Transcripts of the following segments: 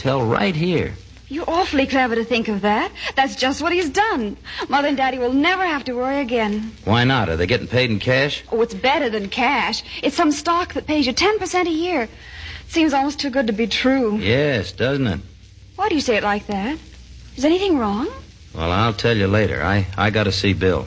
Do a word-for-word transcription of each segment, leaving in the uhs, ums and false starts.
hotel right here. You're awfully clever to think of that. That's just what he's done. Mother and Daddy will never have to worry again. Why not? Are they getting paid in cash? Oh, it's better than cash. It's some stock that pays you ten percent a year. Seems almost too good to be true. Yes, doesn't it? Why do you say it like that? Is anything wrong? Well, I'll tell you later. I, I got to see Bill.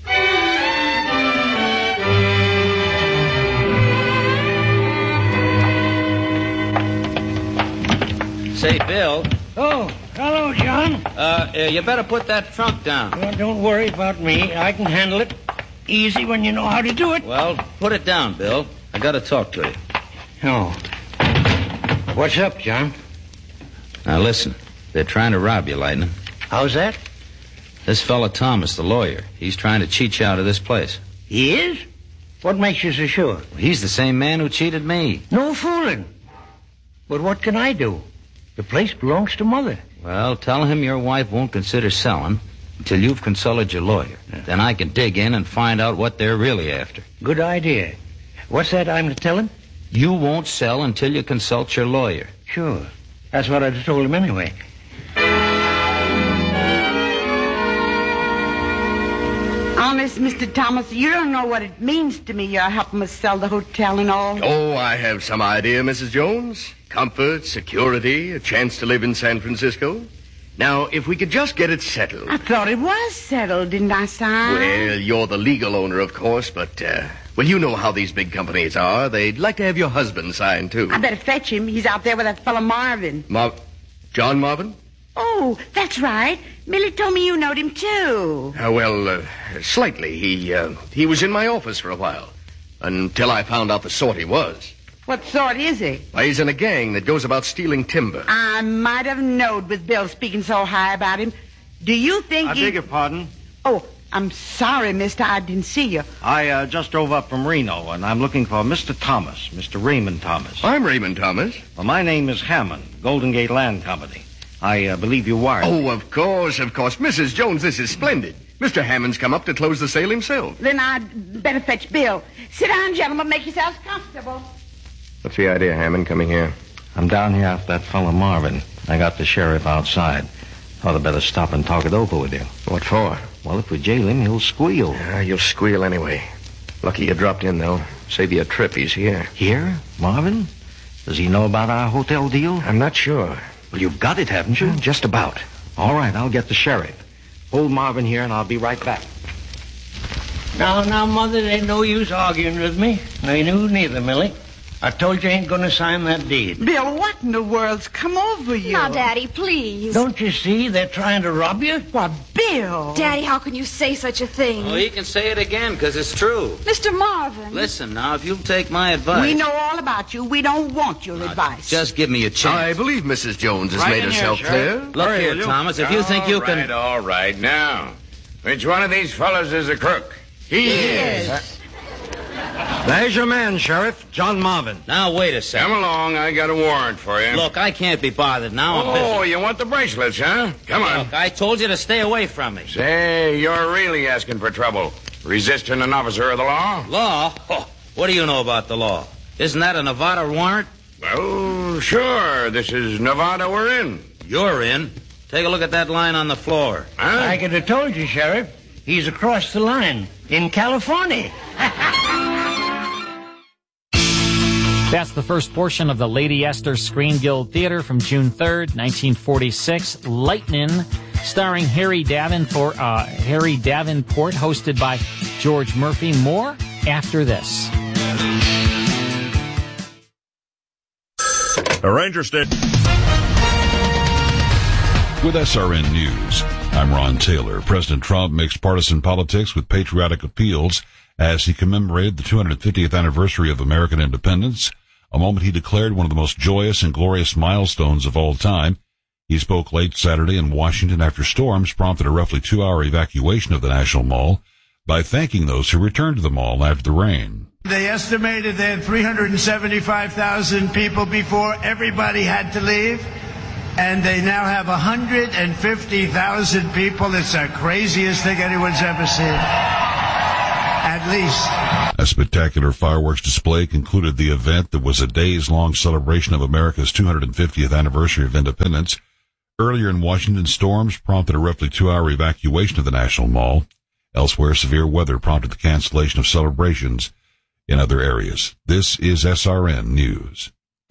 Say, Bill. Oh, hello, John. Uh, uh, you better put that trunk down. Well, don't worry about me. I can handle it. Easy when you know how to do it. Well, put it down, Bill. I got to talk to you. Oh. What's up, John? Now, listen. They're trying to rob you, Lightning. How's that? This fella Thomas, the lawyer, he's trying to cheat you out of this place. He is? What makes you so sure? He's the same man who cheated me. No fooling. But what can I do? The place belongs to Mother. Well, tell him your wife won't consider selling until you've consulted your lawyer. Yeah. Then I can dig in and find out what they're really after. Good idea. What's that I'm to tell him? You won't sell until you consult your lawyer. Sure. That's what I'd have told him anyway. Honest, Mister Thomas, you don't know what it means to me. You're helping us sell the hotel and all. Oh, I have some idea, Missus Jones. Comfort, security, a chance to live in San Francisco. Now, if we could just get it settled. I thought it was settled, didn't I, son? Well, you're the legal owner, of course, but, uh, well, you know how these big companies are. They'd like to have your husband sign, too. I better fetch him. He's out there with that fellow Marvin. Mar... John Marvin? Oh, that's right. Millie told me you knowed him, too. Uh, well, uh, slightly. He, uh, he was in my office for a while. Until I found out the sort he was. What sort is he? Well, he's in a gang that goes about stealing timber. I might have knowed with Bill speaking so high about him. Do you think I he... beg your pardon? Oh, I'm sorry, mister. I didn't see you. I uh, just drove up from Reno, and I'm looking for Mister Thomas, Mister Raymond Thomas. I'm Raymond Thomas. Well, my name is Hammond, Golden Gate Land Company. I uh, believe you wired. Oh, of course, of course. Missus Jones, this is splendid. Mister Hammond's come up to close the sale himself. Then I'd better fetch Bill. Sit down, gentlemen. Make yourselves comfortable. What's the idea, Hammond, coming here? I'm down here after that fellow Marvin. I got the sheriff outside. Thought I'd better stop and talk it over with you. What for? Well, if we jail him, he'll squeal. Uh, you'll squeal anyway. Lucky you dropped in, though. Save you a trip. He's here. Here? Marvin? Does he know about our hotel deal? I'm not sure. Well, you've got it, haven't you? Just about. All right, I'll get the sheriff. Hold Marvin here, and I'll be right back. Now, now, Mother, there ain't no use arguing with me. Ain't you neither, Millie. I told you I ain't going to sign that deed. Bill, what in the world's come over you? Now, Daddy, please. Don't you see they're trying to rob you? What, Bill? Daddy, how can you say such a thing? Well, he can say it again, because it's true. Mister Marvin. Listen, now, if you'll take my advice... We know all about you. We don't want your now, advice. Just give me a chance. I believe Missus Jones has Right made in herself here, clear. Sheriff. Look Hurry, here, will you? Thomas, if you think you all can... right, all right. Now, which one of these fellas is a crook? He is. There's your man, Sheriff, John Marvin. Now, wait a second. Come along, I got a warrant for you. Look, I can't be bothered now. I'm Oh, busy. you want the bracelets, huh? Come on. Look, I told you to stay away from me. Say, you're really asking for trouble. Resisting an officer of the law? Law? Oh, what do you know about the law? Isn't that a Nevada warrant? Well, sure. This is Nevada we're in. You're in. Take a look at that line on the floor. Huh? I could have told you, Sheriff. He's across the line in California. That's the first portion of the Lady Esther Screen Guild Theater from June third, nineteen forty-six. Lightnin', starring Harry Davenport, uh, Harry Davenport, hosted by George Murphy. More after this. A Ranger State. With S R N News, I'm Ron Taylor. President Trump mixed partisan politics with patriotic appeals as he commemorated the two hundred fiftieth anniversary of American independence, a moment he declared one of the most joyous and glorious milestones of all time. He spoke late Saturday in Washington after storms prompted a roughly two-hour evacuation of the National Mall by thanking those who returned to the mall after the rain. They estimated they had three hundred seventy-five thousand people before everybody had to leave, and they now have one hundred fifty thousand people. It's the craziest thing anyone's ever seen. At least. A spectacular fireworks display concluded the event that was a days-long celebration of America's two hundred fiftieth anniversary of independence. Earlier in Washington, storms prompted a roughly two-hour evacuation of the National Mall. Elsewhere, severe weather prompted the cancellation of celebrations in other areas. This is S R N News.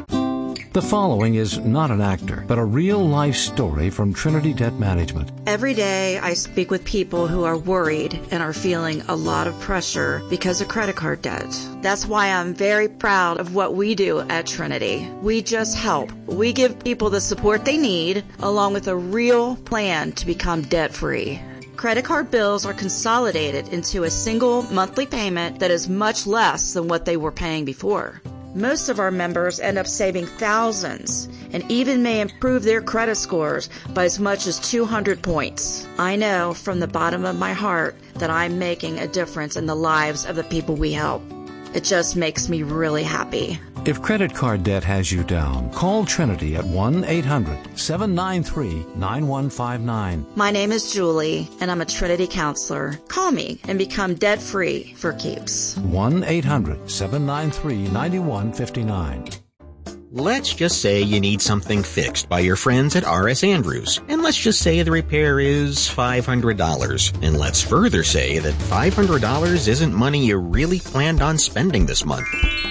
The following is not an actor, but a real-life story from Trinity Debt Management. Every day I speak with people who are worried and are feeling a lot of pressure because of credit card debt. That's why I'm very proud of what we do at Trinity. We just help. We give people the support they need, along with a real plan to become debt-free. Credit card bills are consolidated into a single monthly payment that is much less than what they were paying before. Most of our members end up saving thousands and even may improve their credit scores by as much as two hundred points. I know from the bottom of my heart that I'm making a difference in the lives of the people we help. It just makes me really happy. If credit card debt has you down, call Trinity at one eight hundred seven nine three nine one five nine. My name is Julie, and I'm a Trinity counselor. Call me and become debt-free for keeps. one eight hundred seven nine three nine one five nine. Let's just say you need something fixed by your friends at R S Andrews. And let's just say the repair is five hundred dollars. And let's further say that five hundred dollars isn't money you really planned on spending this month.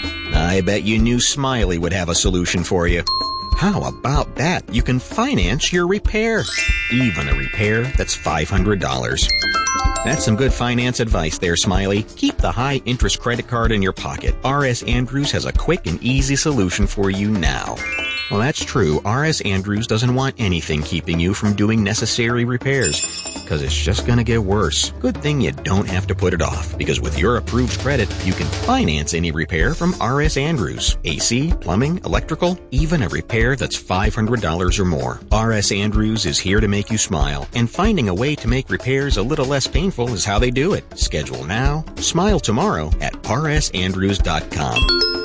I bet you knew Smiley would have a solution for you. How about that? You can finance your repair. Even a repair that's five hundred dollars. That's some good finance advice there, Smiley. Keep the high-interest credit card in your pocket. R S Andrews has a quick and easy solution for you now. Well, that's true. R S Andrews doesn't want anything keeping you from doing necessary repairs, because it's just going to get worse. Good thing you don't have to put it off, because with your approved credit, you can finance any repair from R S Andrews. A C, plumbing, electrical, even a repair that's five hundred dollars or more. R S Andrews is here to make you smile, and finding a way to make repairs a little less painful is how they do it. Schedule now, smile tomorrow at r s andrews dot com.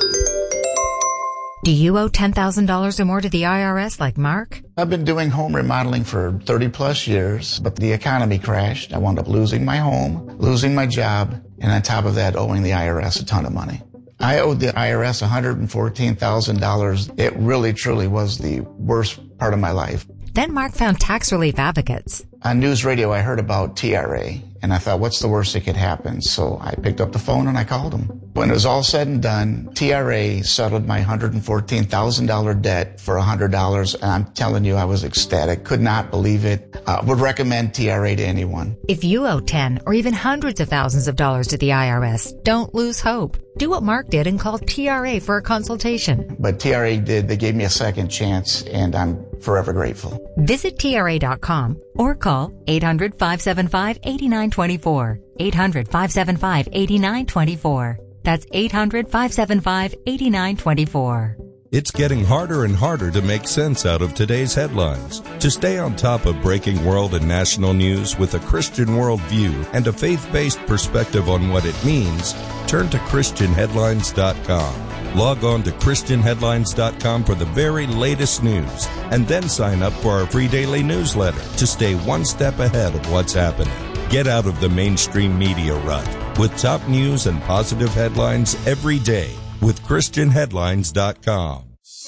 Do you owe ten thousand dollars or more to the I R S like Mark? I've been doing home remodeling for thirty plus years, but the economy crashed. I wound up losing my home, losing my job, and on top of that, owing the I R S a ton of money. I owed the I R S one hundred fourteen thousand dollars. It really, truly was the worst part of my life. Then Mark found Tax Relief Advocates. On news radio, I heard about T R A, and I thought, what's the worst that could happen? So I picked up the phone and I called them. When it was all said and done, T R A settled my one hundred fourteen thousand dollars debt for one hundred dollars, and I'm telling you, I was ecstatic. Could not believe it. Uh, would recommend T R A to anyone. If you owe ten or even hundreds of thousands of dollars to the I R S, don't lose hope. Do what Mark did and call T R A for a consultation. But T R A did. They gave me a second chance, and I'm forever grateful. Visit T R A dot com or call eight hundred five seven five eight nine two four. eight hundred five seven five eight nine two four. That's eight hundred five seven five eight nine two four. It's getting harder and harder to make sense out of today's headlines. To stay on top of breaking world and national news with a Christian worldview and a faith-based perspective on what it means, turn to Christian Headlines dot com. Log on to Christian Headlines dot com for the very latest news, and then sign up for our free daily newsletter to stay one step ahead of what's happening. Get out of the mainstream media rut with top news and positive headlines every day with Christian Headlines dot com.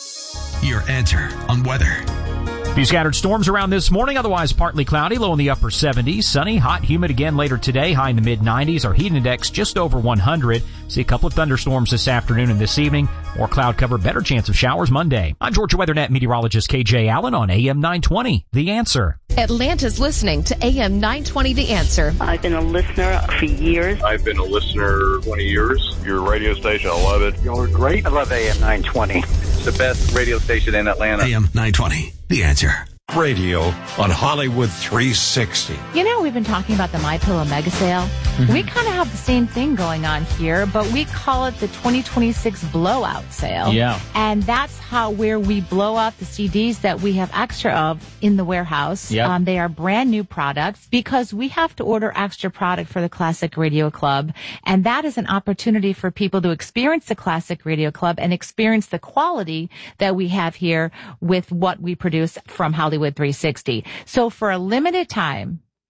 Your answer on weather. A few scattered storms around this morning, otherwise partly cloudy, low in the upper seventies. Sunny, hot, humid again later today, high in the mid nineties. Our heat index just over one hundred. See a couple of thunderstorms this afternoon and this evening. More cloud cover, better chance of showers Monday. I'm Georgia Weather Net meteorologist K J Allen on A M nine twenty. The Answer. Atlanta's listening to A M nine twenty The Answer. I've been a listener for years. I've been a listener twenty years. Your radio station, I love it. Y'all are great. I love A M nine twenty. It's the best radio station in Atlanta. A M nine twenty, The Answer. Radio on Hollywood three sixty. You know, we've been talking about the MyPillow Mega Sale. Mm-hmm. We kind of have the same thing going on here, but we call it the twenty twenty-six Blowout Sale. Yeah. And that's how where we blow out the C Ds that we have extra of in the warehouse. Yep. Um, they are brand new products because we have to order extra product for the Classic Radio Club. And that is an opportunity for people to experience the Classic Radio Club and experience the quality that we have here with what we produce from Hollywood three sixty. So for a limited time,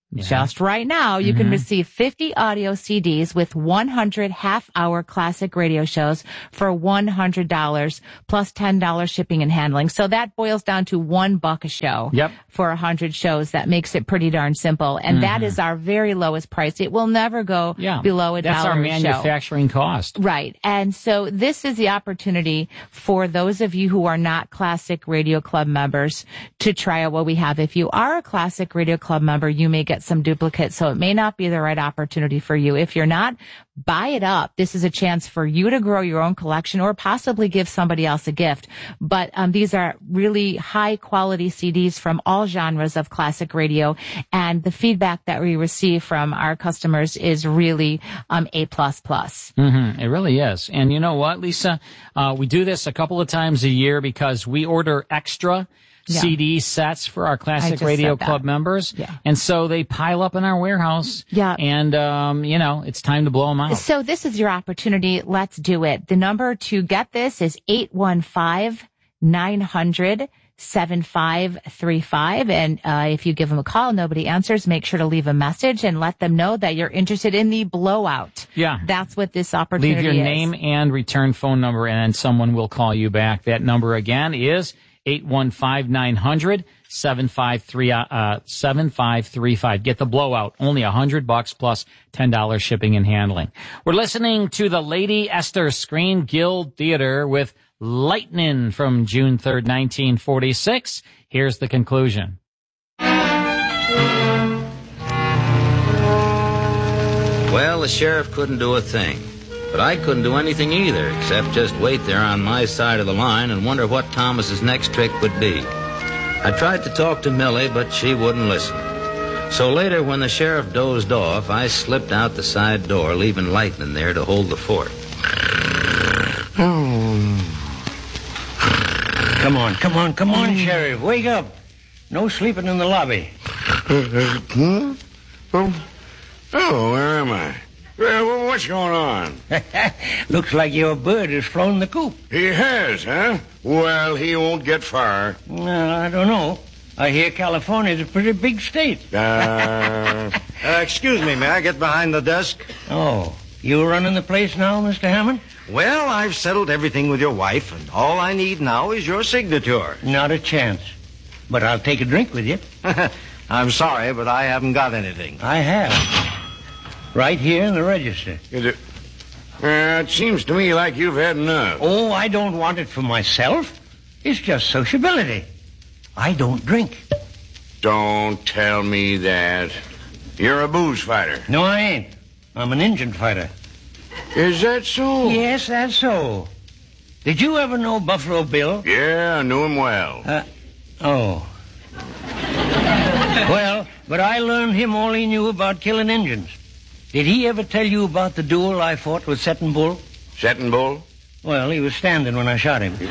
Yeah. Just right now, you Mm-hmm. can receive fifty audio C Ds with one hundred half-hour classic radio shows for one hundred dollars plus ten dollars shipping and handling. So that boils down to one buck a show. Yep. For one hundred shows. That makes it pretty darn simple. And Mm-hmm. that is our very lowest price. It will never go Yeah. below a dollar That's our a show. manufacturing cost. Right. And so this is the opportunity for those of you who are not Classic Radio Club members to try out what we have. If you are a Classic Radio Club member, you may get some duplicates, so it may not be the right opportunity for you. If you're not, buy it up. This is a chance for you to grow your own collection or possibly give somebody else a gift. But um, these are really high quality C Ds from all genres of classic radio, and the feedback that we receive from our customers is really um, A plus plus. Mm-hmm. It really is. And you know what, Lisa? Uh, we do this a couple of times a year because we order extra Yeah. C D sets for our I Classic just Radio said that. Club members. Yeah. And so they pile up in our warehouse. Yeah. And, um, you know, it's time to blow them out. So this is your opportunity. Let's do it. The number to get this is eight one five, nine hundred, seven five three five. And uh, if you give them a call, nobody answers, make sure to leave a message and let them know that you're interested in the blowout. Yeah. That's what this opportunity Leave your is. name and return phone number, and then someone will call you back. That number again is eight one five, nine hundred, seven five three five. Get the blowout. Only a hundred bucks plus ten dollars shipping and handling. We're listening to the Lady Esther Screen Guild Theater with Lightnin' from June third, nineteen forty-six. Here's the conclusion. Well, the sheriff couldn't do a thing. But I couldn't do anything either, except just wait there on my side of the line and wonder what Thomas's next trick would be. I tried to talk to Millie, but she wouldn't listen. So later, when the sheriff dozed off, I slipped out the side door, leaving Lightning there to hold the fort. Come on, come on, come on, Sheriff. Wake up. No sleeping in the lobby. Hmm? Oh, oh, where am I? Well, what's going on? Looks like your bird has flown the coop. He has, huh? Well, he won't get far. Well, I don't know. I hear California's a pretty big state. Uh, Uh, excuse me, may I get behind the desk? Oh, you running the place now, Mister Hammond? Well, I've settled everything with your wife, and all I need now is your signature. Not a chance. But I'll take a drink with you. I'm sorry, but I haven't got anything. I have. Right here in the register. Is it? Uh, it seems to me like you've had enough. Oh, I don't want it for myself. It's just sociability. I don't drink. Don't tell me that. You're a booze fighter. No, I ain't. I'm an Injun fighter. Is that so? Yes, that's so. Did you ever know Buffalo Bill? Yeah, I knew him well. Uh, oh. Well, but I learned him all he knew about killing Injuns. Did he ever tell you about the duel I fought with Settin' Bull? Settin' Bull? Well, he was standing when I shot him.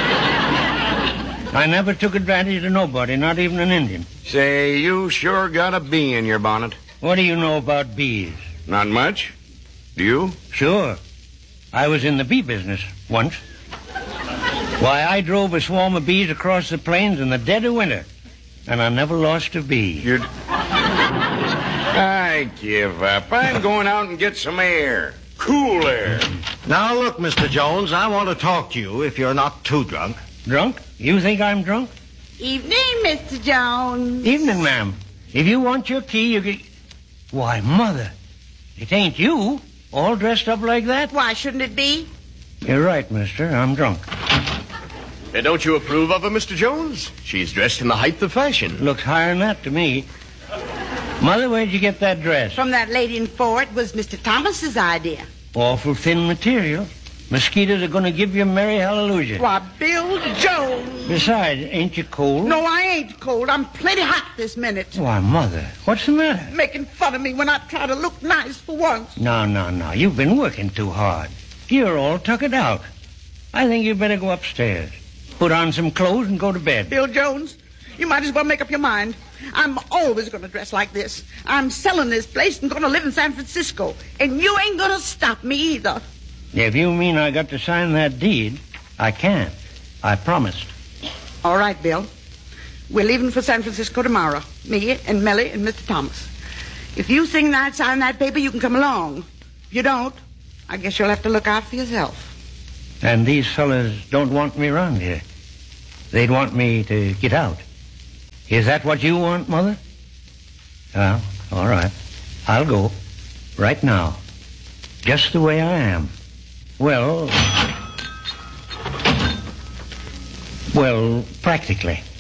I never took advantage of nobody, not even an Indian. Say, you sure got a bee in your bonnet. What do you know about bees? Not much. Do you? Sure. I was in the bee business once. Why, I drove a swarm of bees across the plains in the dead of winter, and I never lost a bee. You'd... I give up. I'm going out and get some air. Cool air. Now, look, Mister Jones, I want to talk to you if you're not too drunk. Drunk? You think I'm drunk? Evening, Mister Jones. Evening, ma'am. If you want your key, you can... Why, Mother, it ain't you, all dressed up like that? Why shouldn't it be? You're right, mister. I'm drunk. And don't you approve of her, Mister Jones? She's dressed in the height of fashion. Looks higher than that to me. Mother, where'd you get that dress? From that lady in Fort. It was Mister Thomas's idea. Awful thin material. Mosquitoes are going to give you Merry Hallelujah. Why, Bill Jones. Besides, ain't you cold? No, I ain't cold. I'm plenty hot this minute. Why, Mother, what's the matter? Making fun of me when I try to look nice for once. No, no, no. You've been working too hard. You're all tuckered out. I think you better go upstairs. Put on some clothes and go to bed. Bill Jones, you might as well make up your mind. I'm always going to dress like this. I'm selling this place and going to live in San Francisco. And you ain't going to stop me either. If you mean I got to sign that deed, I can't. I promised. All right, Bill. We're leaving for San Francisco tomorrow. Me and Mellie and Mister Thomas. If you think that, sign that paper, you can come along. If you don't, I guess you'll have to look out for yourself. And these fellas don't want me around here. They'd want me to get out. Is that what you want, Mother? Well, all right. I'll go. Right now. Just the way I am. Well... Well, practically.